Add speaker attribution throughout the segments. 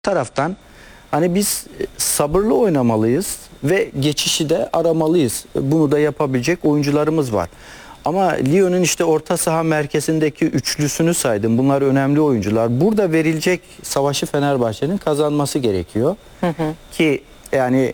Speaker 1: taraftan hani biz sabırlı oynamalıyız ve geçişi de aramalıyız. Bunu da yapabilecek oyuncularımız var. Ama Lyon'un işte orta saha merkezindeki üçlüsünü saydım. Bunlar önemli oyuncular. Burada verilecek savaşı Fenerbahçe'nin kazanması gerekiyor. Ki yani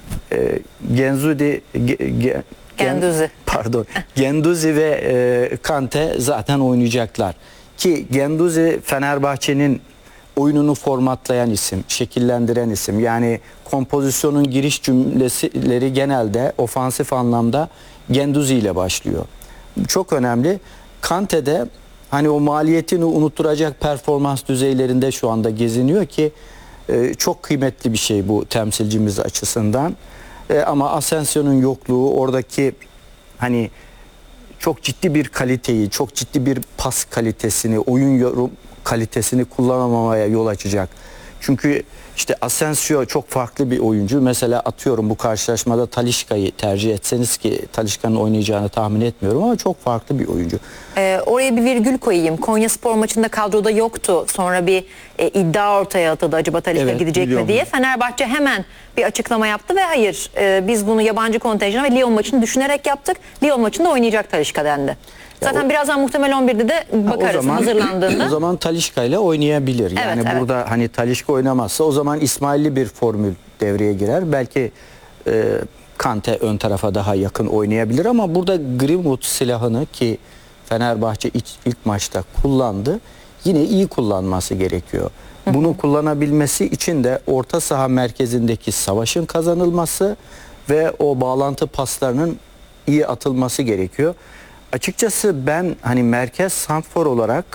Speaker 1: Guendouzi ve Kante zaten oynayacaklar. Ki Guendouzi Fenerbahçe'nin oyununu formatlayan isim, şekillendiren isim. Yani kompozisyonun giriş cümleleri genelde ofansif anlamda Guendouzi ile başlıyor. Çok önemli. Kante'de hani o maliyetini unutturacak performans düzeylerinde şu anda geziniyor ki çok kıymetli bir şey bu temsilcimiz açısından. Ama Asensio'nun yokluğu oradaki hani çok ciddi bir kaliteyi, çok ciddi bir pas kalitesini, oyun yorum kalitesini kullanamamaya yol açacak. Çünkü işte Asensio çok farklı bir oyuncu. Mesela atıyorum bu karşılaşmada Talisca'yı tercih etseniz, ki Talisca'nın oynayacağını tahmin etmiyorum ama çok farklı bir oyuncu.
Speaker 2: Oraya bir virgül koyayım. Konyaspor maçında kadroda yoktu. Sonra bir iddia ortaya atıldı. Acaba Talisca gidecek mi diye. Fenerbahçe hemen bir açıklama yaptı ve hayır biz bunu yabancı kontenjana ve Lyon maçını düşünerek yaptık. Lyon maçında oynayacak Talisca dendi. Zaten birazdan muhtemel 11'de de bakarız hazırlandığında.
Speaker 1: O zaman Talisca ile oynayabilir. Yani burada hani Talisca oynamazsa o zaman İsmailli bir formül devreye girer. Belki Kante ön tarafa daha yakın oynayabilir ama burada Greenwood silahını, ki Fenerbahçe ilk maçta kullandı, yine iyi kullanması gerekiyor. Bunu kullanabilmesi için de orta saha merkezindeki savaşın kazanılması ve o bağlantı paslarının iyi atılması gerekiyor. Açıkçası ben hani merkez santrfor olarak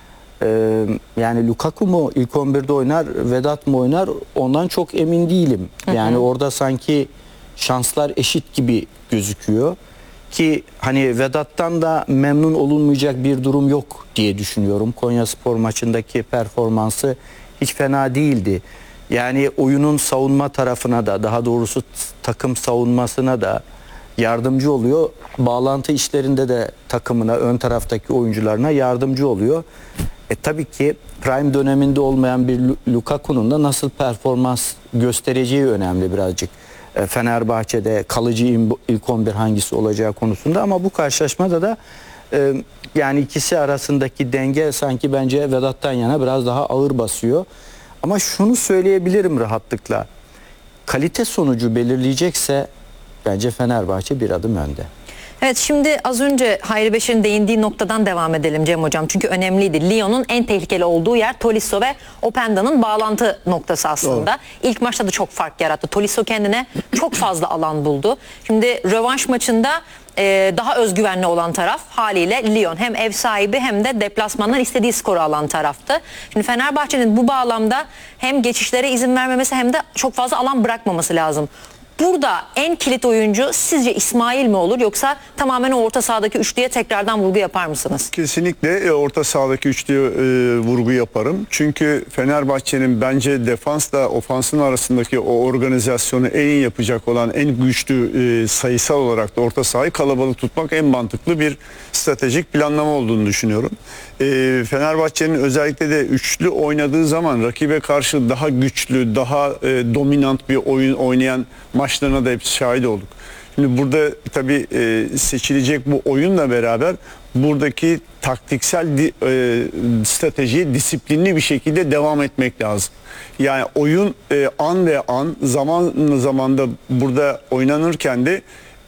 Speaker 1: yani Lukaku mu ilk 11'de oynar, Vedat mı oynar, ondan çok emin değilim. Yani orada sanki şanslar eşit gibi gözüküyor. Ki hani Vedat'tan da memnun olunmayacak bir durum yok diye düşünüyorum. Konyaspor maçındaki performansı hiç fena değildi. Yani oyunun savunma tarafına da, daha doğrusu takım savunmasına da yardımcı oluyor. Bağlantı işlerinde de takımına, ön taraftaki oyuncularına yardımcı oluyor. Tabii ki prime döneminde olmayan bir Lukaku'nun da nasıl performans göstereceği önemli birazcık. Fenerbahçe'de kalıcı ilk 11 hangisi olacağı konusunda, ama bu karşılaşmada da yani ikisi arasındaki denge sanki bence Vedat'tan yana biraz daha ağır basıyor. Ama şunu söyleyebilirim rahatlıkla. Kalite sonucu belirleyecekse bence Fenerbahçe bir adım önde.
Speaker 2: Evet, şimdi az önce Hayri Beşir'in değindiği noktadan devam edelim Cem Hocam. Çünkü önemliydi. Lyon'un en tehlikeli olduğu yer Tolisso ve Openda'nın bağlantı noktası aslında. Doğru. İlk maçta da çok fark yarattı. Tolisso kendine çok fazla alan buldu. Şimdi rövanş maçında daha özgüvenli olan taraf haliyle Lyon. Hem ev sahibi hem de deplasmandan istediği skoru alan taraftı. Şimdi Fenerbahçe'nin bu bağlamda hem geçişlere izin vermemesi hem de çok fazla alan bırakmaması lazım. Burada en kilit oyuncu sizce İsmail mi olur, yoksa tamamen o orta sahadaki üçlüye tekrardan vurgu yapar mısınız?
Speaker 3: Kesinlikle orta sahadaki üçlüye vurgu yaparım. Çünkü Fenerbahçe'nin bence defansla ofansın arasındaki o organizasyonu en iyi yapacak olan, en güçlü sayısal olarak da orta sahayı kalabalık tutmak en mantıklı bir stratejik planlama olduğunu düşünüyorum. Fenerbahçe'nin özellikle de üçlü oynadığı zaman rakibe karşı daha güçlü, daha dominant bir oyun oynayan maçlarına da hep şahit olduk. Şimdi burada tabii seçilecek bu oyunla beraber buradaki taktiksel stratejiye disiplinli bir şekilde devam etmek lazım. Yani oyun an ve an, zaman zamanda burada oynanırken de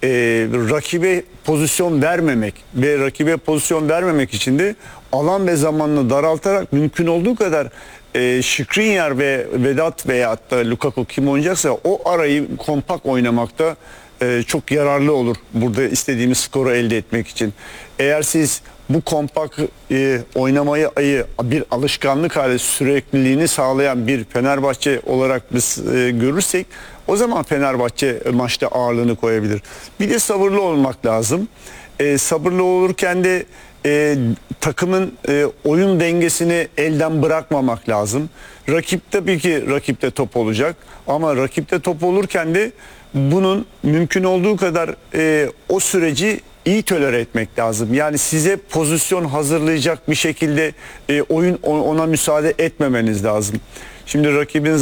Speaker 3: rakibe pozisyon vermemek ve rakibe pozisyon vermemek için de alan ve zamanını daraltarak mümkün olduğu kadar Skriniar ve Vedat veya da Lukaku kim oynayacaksa o arayı kompakt oynamakta çok yararlı olur burada istediğimiz skoru elde etmek için. Eğer siz bu kompakt oynamayı bir alışkanlık hali, sürekliliğini sağlayan bir Fenerbahçe olarak biz görürsek, o zaman Fenerbahçe maçta ağırlığını koyabilir. Bir de sabırlı olmak lazım. Sabırlı olurken de takımın oyun dengesini elden bırakmamak lazım. Rakip tabii ki rakipte top olacak, ama rakipte top olurken de bunun mümkün olduğu kadar o süreci iyi tolere etmek lazım. Yani size pozisyon hazırlayacak bir şekilde oyun ona müsaade etmemeniz lazım. Şimdi rakibin